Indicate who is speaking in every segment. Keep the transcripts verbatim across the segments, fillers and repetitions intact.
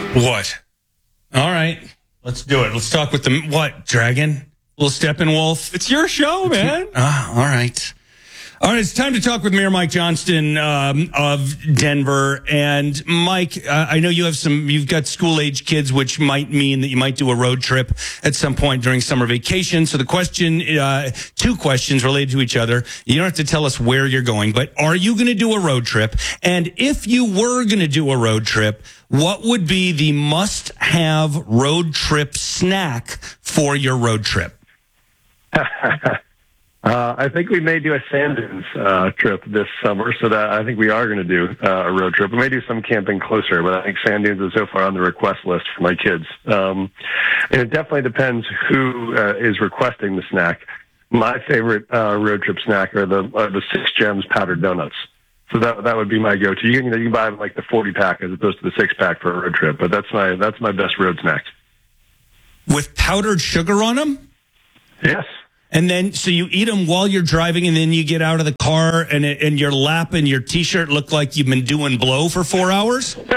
Speaker 1: What? All right. Let's do it. Let's talk with the, what, Dragon? Little Steppenwolf?
Speaker 2: It's your show, man.
Speaker 1: Ah, all right. All right, it's time to talk with Mayor Mike Johnston um, of Denver. And Mike, uh, I know you have some, you've got school-age kids, which might mean that you might do a road trip at some point during summer vacation. So the question, uh, two questions related to each other. You don't have to tell us where you're going, but are you going to do a road trip? And if you were going to do a road trip, what would be the must-have road trip snack for your road trip?
Speaker 3: Uh, I think we may do a sand dunes uh, trip this summer, so that I think we are going to do uh, a road trip. We may do some camping closer, but I think sand dunes is so far on the request list for my kids. Um, and it definitely depends who uh, is requesting the snack. My favorite uh, road trip snack are the uh, the Six Gems powdered donuts. So that that would be my go-to. You, you know, you can buy like the forty pack as opposed to the six pack for a road trip, but that's my that's my best road snack.
Speaker 1: With powdered sugar on them?
Speaker 3: Yes.
Speaker 1: And then, so you eat them while you're driving, and then you get out of the car, and it, and your lap and your T-shirt look like you've been doing blow for four hours.
Speaker 3: uh,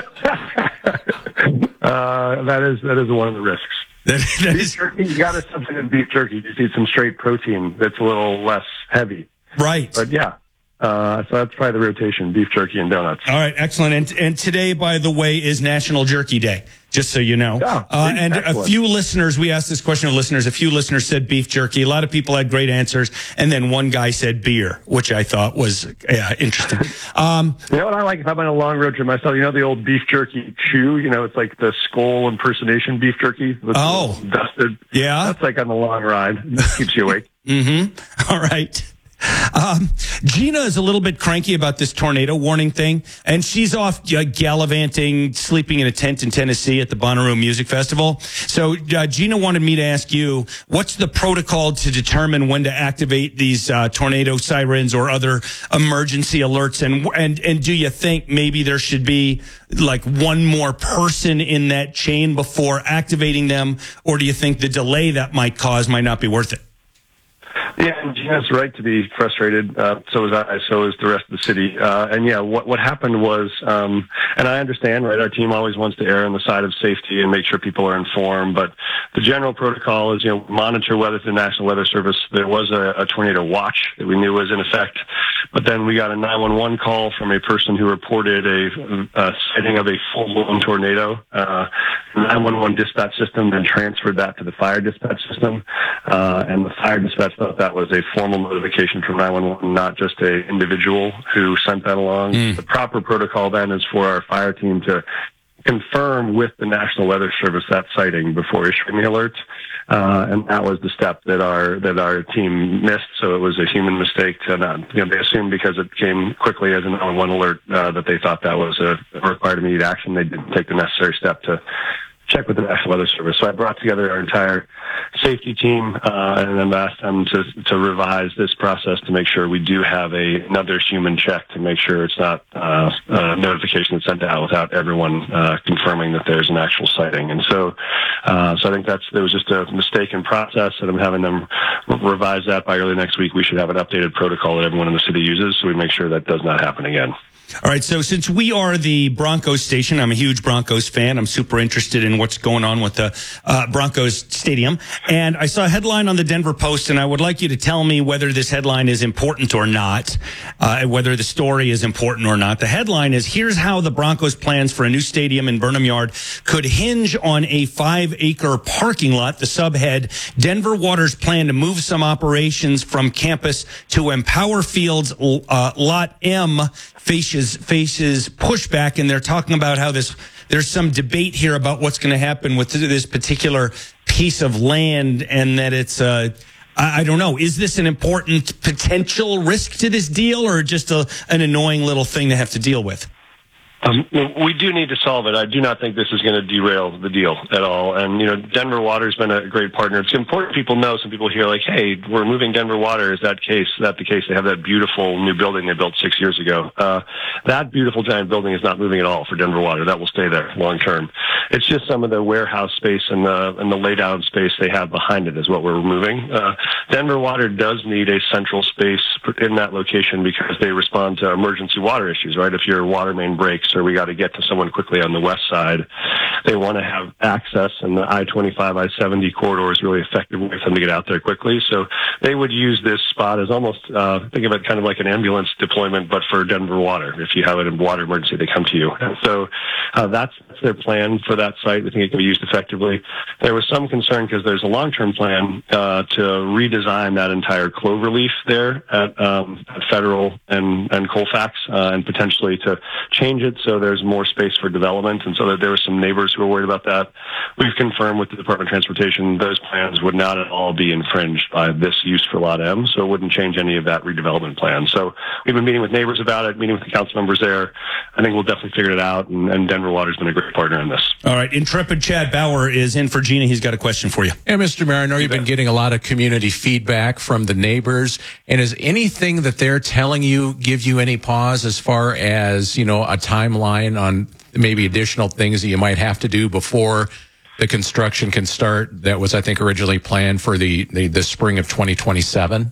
Speaker 3: that is that is one of the risks.
Speaker 1: That, that
Speaker 3: beef
Speaker 1: is
Speaker 3: jerky, you got to substitute beef jerky. Just eat some straight protein that's a little less heavy.
Speaker 1: right.
Speaker 3: But yeah, uh, so that's probably the rotation: beef jerky and donuts.
Speaker 1: All right, excellent. And and today, by the way, is National Jerky Day. Just so you know.
Speaker 3: Yeah,
Speaker 1: uh, and
Speaker 3: excellent.
Speaker 1: a few listeners, we asked this question of listeners, a few listeners said beef jerky. A lot of people had great answers. And then one guy said beer, which I thought was yeah, interesting. Um,
Speaker 3: You know what I like if I'm on a long road trip myself? You know the old beef jerky chew? You know, it's like the skull impersonation beef jerky. That's
Speaker 1: Oh.
Speaker 3: dusted.
Speaker 1: Yeah?
Speaker 3: That's like on the long ride. It keeps you awake.
Speaker 1: mm-hmm. All right. Um, Gina is a little bit cranky about this tornado warning thing, and she's off uh, gallivanting, sleeping in a tent in Tennessee at the Bonnaroo Music Festival. So uh, Gina wanted me to ask you, what's the protocol to determine when to activate these uh, tornado sirens or other emergency alerts? And, and, and do you think maybe there should be like one more person in that chain before activating them? Or do you think the delay that might cause might not be worth it?
Speaker 3: Yeah, and Gina's right to be frustrated. Uh, so was I. So is the rest of the city. Uh, and yeah, what what happened was, um, and I understand, right? Our team always wants to err on the side of safety and make sure people are informed. But the general protocol is, you know, monitor weather through the National Weather Service. There was a, a tornado watch that we knew was in effect, but then we got a nine one one call from a person who reported a, a sighting of a full-blown tornado. Uh, nine one one dispatch system then transferred that to the fire dispatch system, uh, and the fire dispatch thought that was a formal notification from nine one one, not just a individual who sent that along. Mm. The proper protocol then is for our fire team to confirm with the National Weather Service that sighting before issuing the alert. Uh, and that was the step that our that our team missed. So it was a human mistake to not, you know, they assumed because it came quickly as a nine one one alert uh, that they thought that was a required immediate action. They didn't take the necessary step to check with the National Weather Service. So I brought together our entire safety team uh, and then asked them to to revise this process to make sure we do have a another human check to make sure it's not uh, a notification that's sent out without everyone uh, confirming that there's an actual sighting. And so, uh, so I think that's there was just a mistake in process, and I'm having them revise that by early next week. We should have an updated protocol that everyone in the city uses, so we make sure that does not happen again.
Speaker 1: All right, so since we are the Broncos station, I'm a huge Broncos fan. I'm super interested in what's going on with the uh, Broncos stadium. And I saw a headline on the Denver Post, and I would like you to tell me whether this headline is important or not, uh, whether the story is important or not. The headline is, here's how the Broncos' plans for a new stadium in Burnham Yard could hinge on a five-acre parking lot. The subhead, Denver Water's plan to move some operations from campus to Empower Field's uh, Lot M faces faces pushback, and they're talking about how this there's some debate here about what's going to happen with this particular piece of land, and that it's uh I, I don't know, is this an important potential risk to this deal, or just a, an annoying little thing to have to deal with?
Speaker 3: Um, we do need to solve it. I do not think this is going to derail the deal at all. And, you know, Denver Water's been a great partner. It's important people know. Some people hear like, hey, we're moving Denver Water. Is that case? Is that the case? They have that beautiful new building they built six years ago. Uh, that beautiful giant building is not moving at all for Denver Water. That will stay there long term. It's just some of the warehouse space and the, and the laydown space they have behind it is what we're removing. Uh, Denver Water does need a central space in that location because they respond to emergency water issues, right? If your water main breaks or we got to get to someone quickly on the west side, they want to have access, and the I twenty-five, I seventy corridor is really effective way for them to get out there quickly. So they would use this spot as almost, uh, think of it kind of like an ambulance deployment, but for Denver water. If you have it in water emergency, they come to you. And so uh, that's, that's their plan for that site. We think it can be used effectively. There was some concern because there's a long-term plan uh, to redesign that entire cloverleaf there at, um, at Federal and, and Colfax, uh, and potentially to change it so there's more space for development. And so that there were some neighbors who were worried about that. We've confirmed with the Department of Transportation those plans would not at all be infringed by this use for Lot M, so it wouldn't change any of that redevelopment plan. So we've been meeting with neighbors about it, meeting with the council members there. I think we'll definitely figure it out, and, and Denver Water's been a great partner in this.
Speaker 1: All right, intrepid Chad Bauer is in for Gina. He's got a question for you.
Speaker 2: Yeah, Mister Mayor, I know you've been getting a lot of community feedback from the neighbors, and is anything that they're telling you give you any pause as far as, you know, a timeline on maybe additional things that you might have to do before the construction can start that was, I think, originally planned for the, the, the spring of twenty twenty-seven?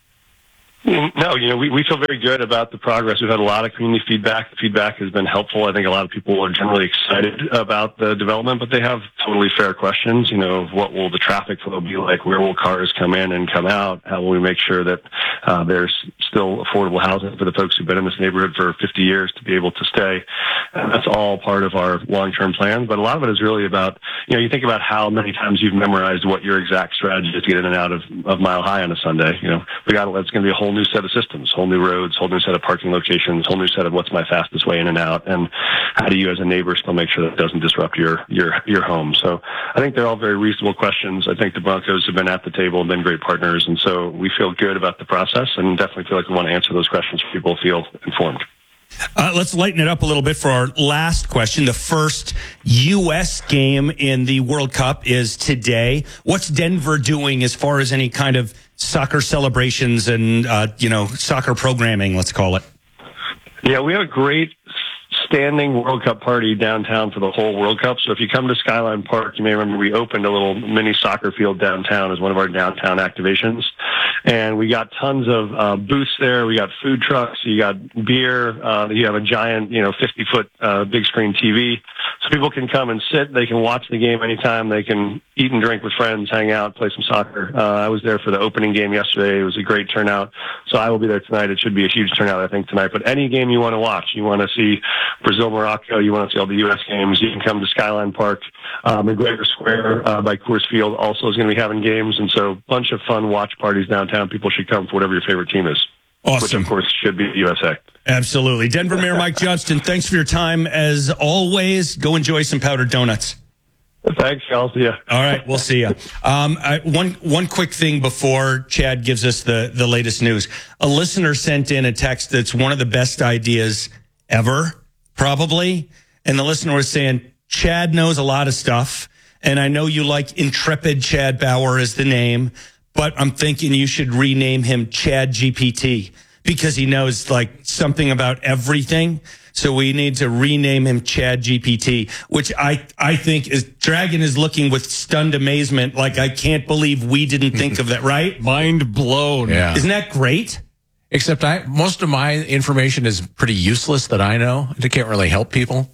Speaker 3: No, you know, we, we feel very good about the progress. We've had a lot of community feedback. The feedback has been helpful. I think a lot of people are generally excited about the development, but they have totally fair questions. You know, what will the traffic flow be like? Where will cars come in and come out? How will we make sure that uh, there's still affordable housing for the folks who've been in this neighborhood for fifty years to be able to stay? And that's all part of our long-term plan. But a lot of it is really about, you know, you think about how many times you've memorized what your exact strategy is to get in and out of, of Mile High on a Sunday. You know, we got it's going to be a whole new set of systems, whole new roads, whole new set of parking locations, whole new set of what's my fastest way in and out, and how do you as a neighbor still make sure that it doesn't disrupt your your your home. So I think they're all very reasonable questions. I think the Broncos have been at the table and been great partners, and so we feel good about the process and definitely feel like we want to answer those questions so people feel informed.
Speaker 1: Uh, let's lighten it up a little bit for our last question. The first U S game in the World Cup is today. What's Denver doing as far as any kind of soccer celebrations and, uh, you know, soccer programming, let's call it?
Speaker 3: Yeah, we have a great standing World Cup party downtown for the whole World Cup. So if you come to Skyline Park, you may remember we opened a little mini soccer field downtown as one of our downtown activations. And we got tons of uh, booths there. We got food trucks. You got beer. Uh, you have a giant, you know, fifty-foot uh, big screen T V. So people can come and sit. They can watch the game anytime. They can eat and drink with friends, hang out, play some soccer. Uh, I was there for the opening game yesterday. It was a great turnout. So I will be there tonight. It should be a huge turnout, I think, tonight. But any game you want to watch, you want to see Brazil, Morocco, you want to see all the U S games, you can come to Skyline Park. Uh, McGregor Square uh, by Coors Field also is going to be having games. And so a bunch of fun watch parties downtown. People should come for whatever your favorite team is.
Speaker 1: Awesome.
Speaker 3: Which, of course, should be the U S A.
Speaker 1: Absolutely. Denver Mayor Mike Johnston, thanks for your time. As always, go enjoy some powdered donuts.
Speaker 3: Thanks. I'll see you.
Speaker 1: All right. We'll see you. Um, I, one, one quick thing before Chad gives us the, the latest news. A listener sent in a text that's one of the best ideas ever, probably. And the listener was saying, Chad knows a lot of stuff. And I know you like Intrepid Chad Bauer as the name, but I'm thinking you should rename him Chad G P T because he knows like something about everything. So we need to rename him Chad G P T, which I, I think is Dragon is looking with stunned amazement. Like, I can't believe we didn't think of that, right?
Speaker 4: Mind blown.
Speaker 2: Yeah.
Speaker 1: Isn't that great?
Speaker 2: Except I, most of my information is pretty useless that I know. It can't really help people.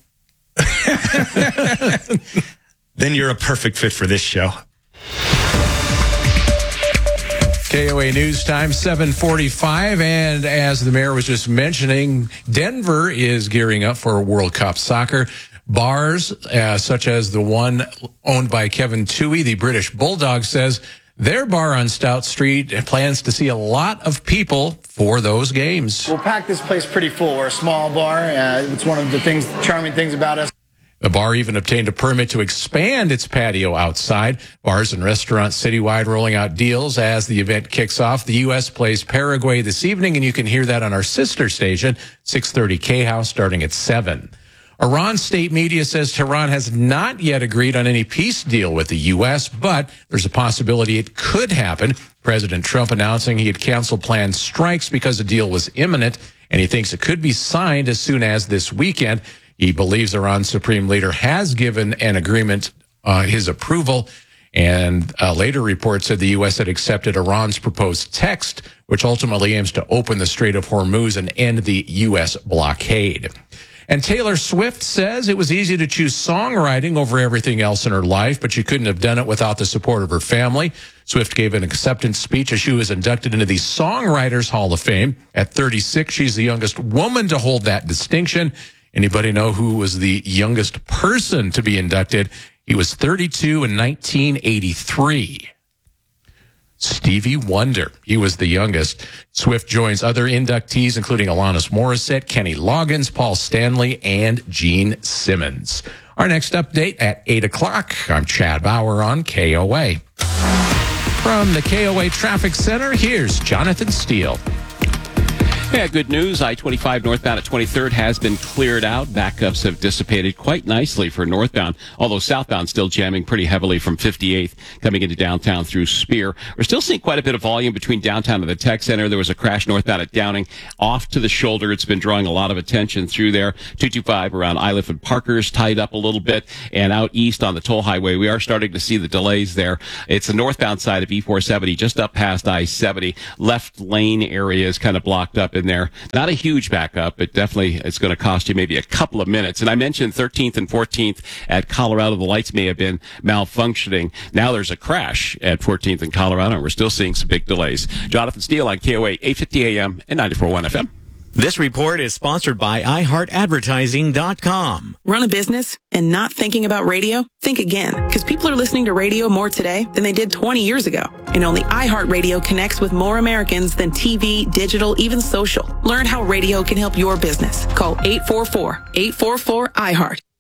Speaker 1: Then you're a perfect fit for this show.
Speaker 2: K O A News Time, seven forty-five. And as the mayor was just mentioning, Denver is gearing up for World Cup soccer. Bars, uh, such as the one owned by Kevin Toohey, the British Bulldog, says their bar on Stout Street plans to see a lot of people for those games.
Speaker 5: We'll pack this place pretty full. We're a small bar. Uh, it's one of the things, charming things about us.
Speaker 2: The bar even obtained a permit to expand its patio outside. Bars and restaurants citywide rolling out deals as the event kicks off. The U S plays Paraguay this evening, and you can hear that on our sister station, six thirty K-House, starting at seven. Iran state media says Tehran has not yet agreed on any peace deal with the U S, but there's a possibility it could happen. President Trump announcing he had canceled planned strikes because the deal was imminent, and he thinks it could be signed as soon as this weekend. He believes Iran's supreme leader has given an agreement uh, his approval, and uh, later reports said the U S had accepted Iran's proposed text, which ultimately aims to open the Strait of Hormuz and end the U S blockade. And Taylor Swift says it was easy to choose songwriting over everything else in her life, but she couldn't have done it without the support of her family. Swift gave an acceptance speech as she was inducted into the Songwriters Hall of Fame. At thirty-six, she's the youngest woman to hold that distinction. Anybody know who was the youngest person to be inducted? He was thirty-two in nineteen eighty-three. Stevie Wonder. He was the youngest. Swift joins other inductees, including Alanis Morissette, Kenny Loggins, Paul Stanley, and Gene Simmons. Our next update at eight o'clock. I'm Chad Bauer on K O A. From the K O A Traffic Center, here's Jonathan Steele.
Speaker 4: Yeah, good news. I twenty-five northbound at twenty-third has been cleared out. Backups have dissipated quite nicely for northbound, although southbound still jamming pretty heavily from fifty-eighth coming into downtown through Spear. We're still seeing quite a bit of volume between downtown and the Tech Center. There was a crash northbound at Downing off to the shoulder. It's been drawing a lot of attention through there. two twenty-five around Iliff and Parker's tied up a little bit, and out east on the toll highway, we are starting to see the delays there. It's the northbound side of E four seventy, just up past I seventy. Left lane area is kind of blocked up in there. Not a huge backup, but definitely it's going to cost you maybe a couple of minutes. And I mentioned thirteenth and fourteenth at Colorado. The lights may have been malfunctioning. Now there's a crash at fourteenth and Colorado, and we're still seeing some big delays. Jonathan Steele on K O A, eight fifty A M and ninety-four point one F M.
Speaker 6: This report is sponsored by i heart advertising dot com.
Speaker 7: Run a business and not thinking about radio? Think again, because people are listening to radio more today than they did twenty years ago. And only iHeartRadio connects with more Americans than T V, digital, even social. Learn how radio can help your business. Call eight four four, eight four four, I heart.